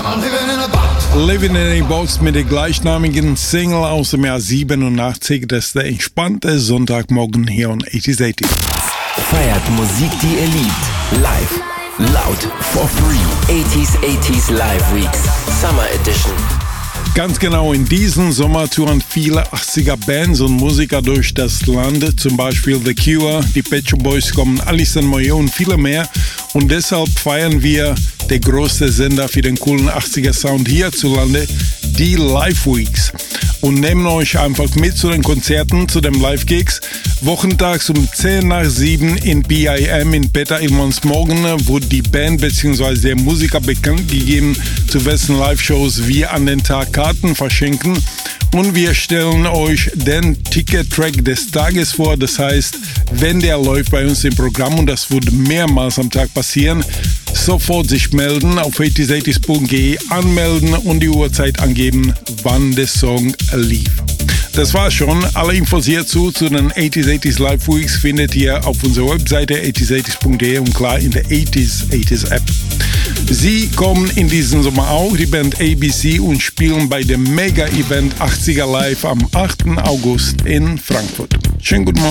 Living in a Box mit der gleichnamigen Single aus dem Jahr 87. Das ist der entspannte Sonntagmorgen hier on 80s. Feiert Musik, die ihr liebt. Live. Laut. For free. 80s Live Weeks. Summer Edition. Ganz genau, in diesem Sommer touren viele 80er-Bands und Musiker durch das Land, zum Beispiel The Cure, die Pet Shop Boys kommen, Alison Moyet und viele mehr. Und deshalb feiern wir der größte Sender für den coolen 80er-Sound hierzulande, die Live Weeks. Und nehmen euch einfach mit zu den Konzerten, zu den Live-Gigs. Wochentags um 10 nach 7 in PIM in Peter Ilmans Morgen wurde die Band bzw. der Musiker bekannt gegeben, zu wessen Live-Shows wir an den Tag Karten verschenken. Und wir stellen euch den Ticket-Track des Tages vor. Das heißt, wenn der läuft bei uns im Programm, und das wird mehrmals am Tag passieren, sofort sich melden, auf 80s80s.de anmelden und die Uhrzeit angeben, wann der Song lief. Das war's schon. Alle Infos hierzu zu den 80s Live Weeks findet ihr auf unserer Webseite 80s80s.de und klar in der 80s App. Sie kommen in diesem Sommer auch, die Band ABC, und spielen bei dem Mega-Event 80er Live am 8. August in Frankfurt. Schönen guten Morgen.